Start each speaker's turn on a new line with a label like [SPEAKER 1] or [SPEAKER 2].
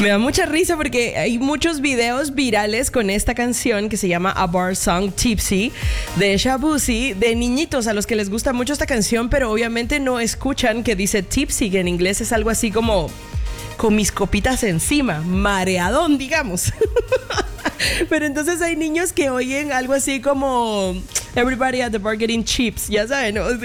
[SPEAKER 1] Me da mucha risa porque hay muchos videos virales con esta canción que se llama A Bar Song Tipsy de Shabuzi, de niñitos a los que les gusta mucho esta canción, pero obviamente no escuchan que dice tipsy, que en inglés es algo así como con mis copitas encima, mareadón, digamos. Pero entonces hay niños que oyen algo así como Everybody at the bar getting chips, ya saben, ¿no?